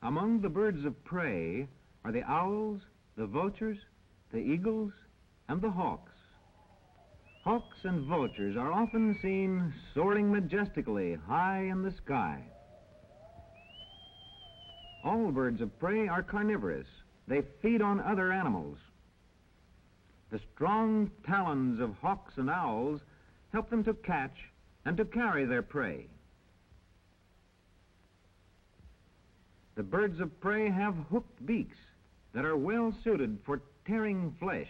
Among the birds of prey are the owls, the vultures, the eagles, and the hawks. Hawks and vultures are often seen soaring majestically high in the sky. All birds of prey are carnivorous. They feed on other animals. The strong talons of hawks and owls help them to catch and to carry their prey. The birds of prey have hooked beaks that are well suited for tearing flesh.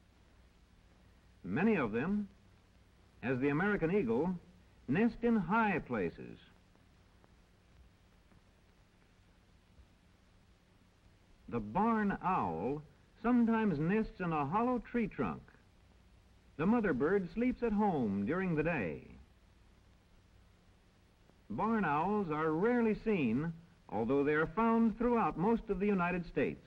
Many of them, as the American eagle, nest in high places. The barn owl sometimes nests in a hollow tree trunk. The mother bird sleeps at home during the day. Barn owls are rarely seen, although they are found throughout most of the United States.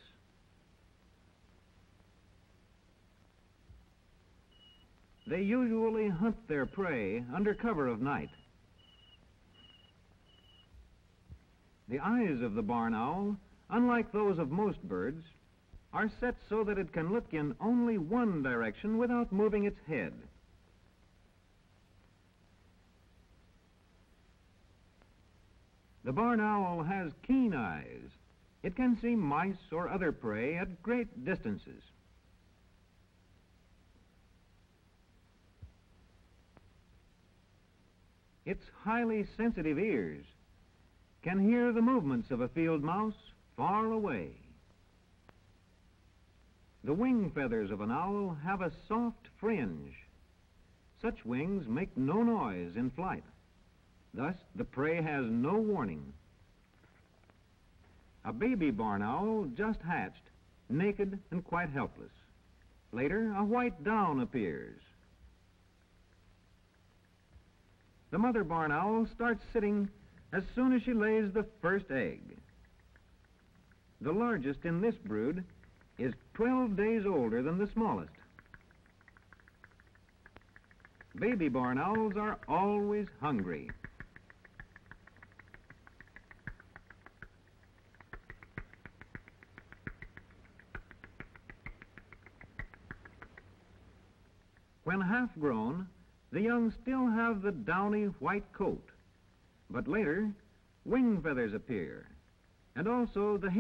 They usually hunt their prey under cover of night. The eyes of the barn owl, unlike those of most birds, are set so that it can look in only one direction without moving its head. The barn owl has keen eyes. It can see mice or other prey at great distances. Its highly sensitive ears can hear the movements of a field mouse far away. The wing feathers of an owl have a soft fringe. Such wings make no noise in flight. Thus, the prey has no warning. A baby barn owl just hatched, naked and quite helpless. Later, a white down appears. The mother barn owl starts sitting as soon as she lays the first egg. The largest in this brood is 12 days older than the smallest. Baby barn owls are always hungry. When half grown, the young still have the downy white coat, but later wing feathers appear, and also the